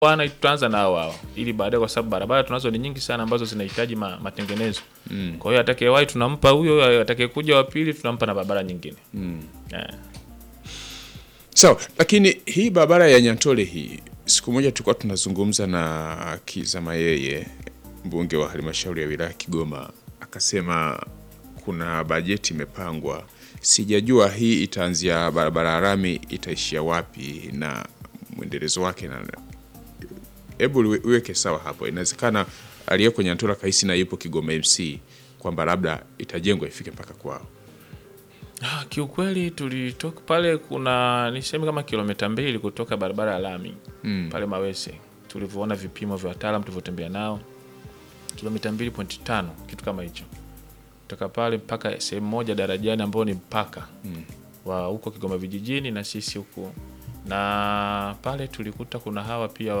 Bwana tutaanza na wao ili baadaye, kwa sababu barabara tunazo ni nyingi sana ambazo zinahitaji matengenezo. Kwa hiyo atakayewahi tunampa huyo, atakayekuja wa pili tunampa na barabara nyingine. So, lakini hii barabara ya Nyantole hii, siku moja tulikuwa tunazungumza na Kizama yeye, mbunge wa halmashauri ya wilaya Kigoma, akasema kuna bajeti imepangwa. Sijajua hii itaanzia barabara rami itaishia wapi na mwendelezo wake, na hebu uweke sawa hapo. Inawezekana aliyeko Nyantole kaisi na yupo Kigoma MC kwamba labda itajengwa ifike mpaka kwao. Kiukweli tulitoka pale, kuna niseme kama kilomita 2 kutoka barabara ya lami pale Mawese. Tulivyoona vipimo vya wataalamu tulivyotembea nao, kilomita 2.5 kitu kama hicho. Kutoka pale mpaka sehemu moja darajani ambao ni mpaka wa huko Kigoma vijijini na sisi huko. Na pale tulikuta kuna hawa pia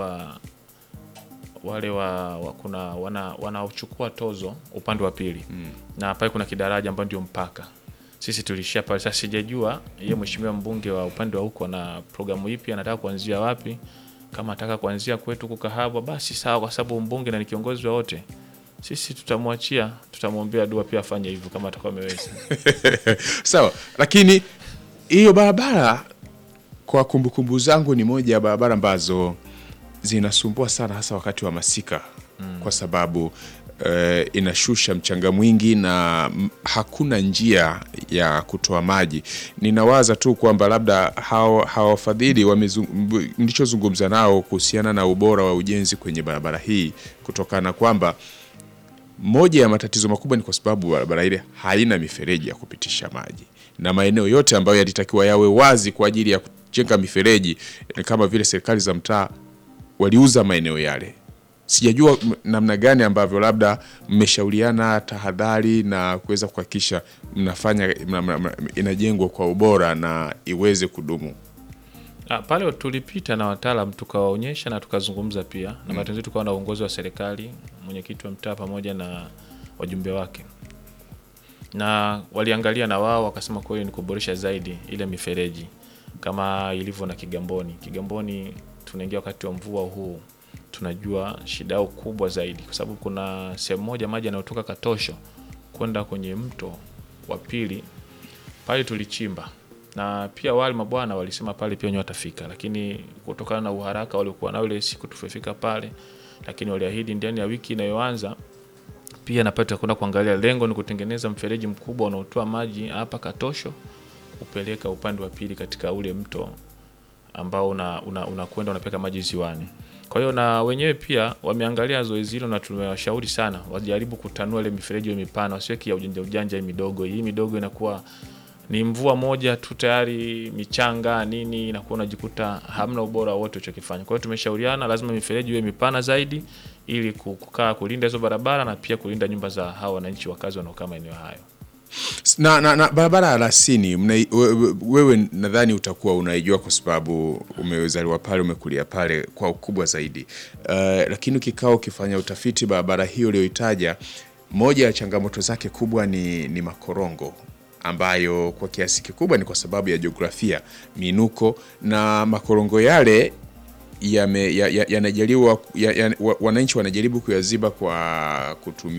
wale kuna wanaochukua tozo upande wa pili. Na pale kuna kidaraja ambao ndio mpaka. Sisi tulishia pale. Sasa sijajua yeye mheshimiwa mbunge wa upande wa huko na programu ipi anataka kuanzia wapi. Kama anataka kuanzia kwetu Kukahabwa basi sawa, kwa sababu mbunge na ni kiongozi wa wote. Sisi tutamwachia, tutamwombea dua pia afanye hivyo kama atakuwa ameweza. Sawa, lakini hiyo barabara kwa kumbukumbu zangu ni moja ya barabara ambazo zinasumbua sana hasa wakati wa masika. Kwa sababu inashusha mchanga mwingi na hakuna njia ya kutoa maji. Ninawaza tu kwamba labda hawafadhili nilichozungumza nao kuhusiana na ubora wa ujenzi kwenye barabara hii, kutokana kwamba moja ya matatizo makubwa ni kwa sababu barabara ile haina mifereji ya kupitisha maji, na maeneo yote ambayo yalitakiwa yawe wazi kwa ajili ya kujenga mifereji kama vile serikali za mtaa waliuza maeneo yale. Sijajua namna gani ambavyo labda mmeshauriana tahadhari na kuweza kuhakikisha mnafanya inajengwa kwa ubora na iweze kudumu. Pale tulipita na wataalamu tukawaonyesha na tukazungumza pia na matenzi, tukawa na uongozi wa serikali, mwenyekiti wa mtaa pamoja na wajumbe wake. Na waliangalia na wao wakasema kwa hiyo ni kuboresha zaidi ile mifereji kama ilivyo na Kigamboni. Kigamboni tunaingia wakati wa mvua huu, tunajua shida yao kubwa zaidi kwa sababu kuna sehemu moja maji yanayotoka Katosho kwenda kwenye mto wa pili pale tulichimba. Na pia wale mabwana walisema pale pia watafika, lakini kutokana na uharaka waliokuwa nao ile siku tufika pale, lakini waliahidi ndani ya wiki inayoanza pia napata kwenda kuangalia. Lengo ni kutengeneza mfereji mkubwa unaotoa maji hapa Katosho kupeleka upande wa pili katika ule mto ambao unakwenda unapeka maji ziwani. Kwa hiyo na wenyewe pia wameangalia zoezi hilo na tumewashauri sana wajaribu kutanua ile mifereji ya mipana, wasiweke ya ujanja midogo. Hii midogo inakuwa ni mvua moja tu tayari michanga nini, inakuwa unajikuta hamna ubora wote uchokifanya. Kwa hiyo tumeshauriana lazima mifereji iwe mipana zaidi ili kulinda hizo barabara na pia kulinda nyumba za hao wananchi wakazi wanaokaa maeneo hayo. Na barabara ya Lasini wewe nadhani utakuwa unaijua kwa sababu umezaliwa pale, umekulia pale kwa ukubwa zaidi. Lakini ukikao ukifanya utafiti barabara hiyo uliyoitaja, moja ya changamoto zake kubwa ni makorongo, ambayo kwa kiasi kikubwa ni kwa sababu ya jiografia, minuko, na makorongo yale yanajaliwa wananchi wanajaribu kuyaziba kwa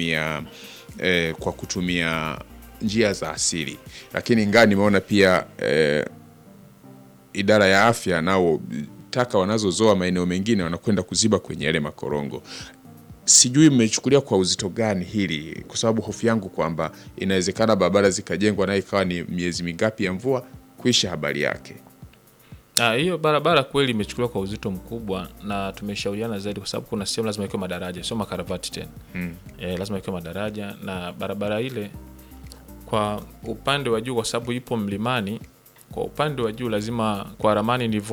kutumia njia za asili. Lakini ngani nimeona pia idara ya afya nao taka wanazozoa maeneo mengine wanakwenda kuziba kwenye yale makorongo. Sijui mmechukulia kwa uzito gani hili, kwa sababu hofu yangu kwamba inawezekana barabara zikajengwa na ikawa ni miezi mingapi ya mvua kuisha habari yake. Hiyo barabara kweli imechukuliwa kwa uzito mkubwa na tumeshauriana zaidi, kwa sababu kuna sehemu lazima iwe madaraja, sio makaravati tena. Lazima iwe madaraja, na barabara ile kwa upande wa juu kwa sababu ipo mlimani, kwa upande wa juu lazima kwa ramani ni